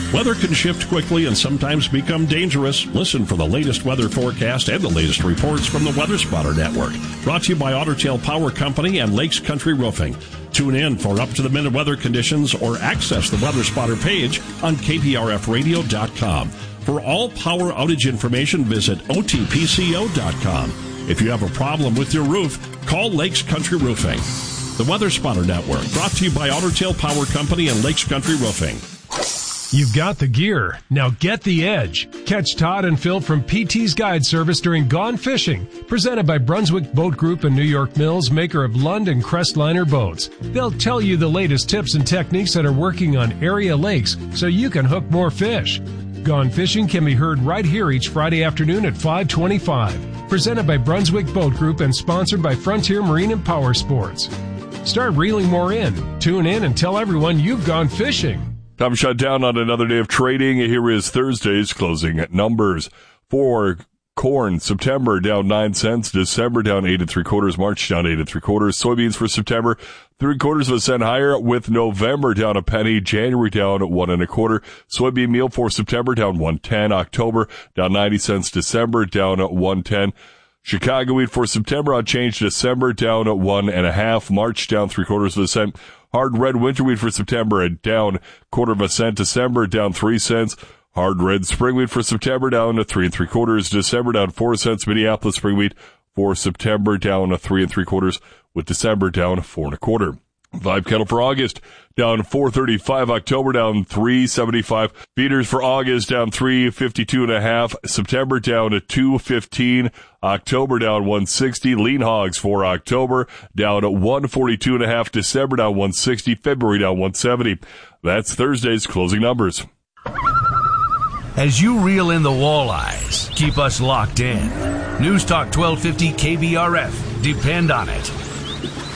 Weather can shift quickly and sometimes become dangerous. Listen for the latest weather forecast and the latest reports from the Weather Spotter Network. Brought to you by Otter Tail Power Company and Lakes Country Roofing. Tune in for up-to-the-minute weather conditions or access the Weather Spotter page on kprfradio.com. For all power outage information, visit otpco.com. If you have a problem with your roof, call Lakes Country Roofing. The Weather Spotter Network, brought to you by Otter Tail Power Company and Lakes Country Roofing. You've got the gear. Now get the edge. Catch Todd and Phil from PT's Guide Service during Gone Fishing, presented by Brunswick Boat Group and New York Mills, maker of Lund and Crestliner boats. They'll tell you the latest tips and techniques that are working on area lakes so you can hook more fish. Gone Fishing can be heard right here each Friday afternoon at 5:25. Presented by Brunswick Boat Group and sponsored by Frontier Marine and Power Sports. Start reeling more in. Tune in and tell everyone you've gone fishing. Time to shut down on another day of trading. Here is Thursday's closing numbers. For corn, September down 9 cents, December down 8 3/4, March down 8 3/4. Soybeans for September 3/4 cent higher, with November down a penny, January down 1 1/4. Soybean meal for September down 1.10, October down 90 cents, December down 1.10. Chicago wheat for September unchanged, December down 1.5, March down 3/4 cent. Hard red winter wheat for September down 1/4 cent, December down 3 cents. Hard red spring wheat for September down to 3 3/4, December down 4 cents. Minneapolis spring wheat for September down 3 3/4, with December down 4 1/4. Vibe kettle for August down 4.35, October down 3.75. Feeders for August down 3.52.5, September down to 2.15, October down 1.60. Lean hogs for October down 1.42.5, December down 1.60, February down 1.70. That's Thursday's closing numbers. As you reel in the walleyes, keep us locked in. News Talk 1250 KBRF. Depend on it.